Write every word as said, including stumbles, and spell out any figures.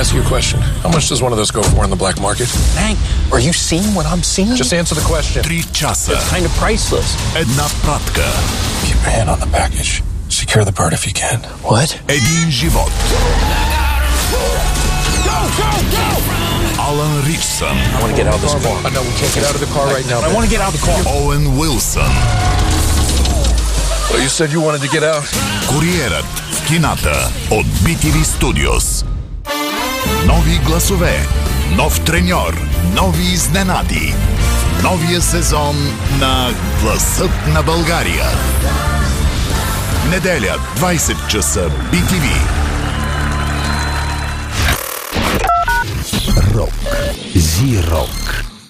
ask you a question. How much does one of those go for in the black market? Hank, are you seeing what I'm seeing? Just answer the question. Три часа. It's kind of priceless. Една пратка. Keep your hand on the package. Secure the bird if you can. What? Един живот. Алан Ричсън. I want to get out of this car. I know we can't get out of the car right now. I want to get out of the car. Оуен Уилсън. Well, you said you wanted to get out. Куриерът в кината от би ти ви Studios. Нови гласове, нов треньор, нови изненади. Новия сезон на Гласът на България. Неделя, двайсет часа, би ти ви. Рок. Зи-рок.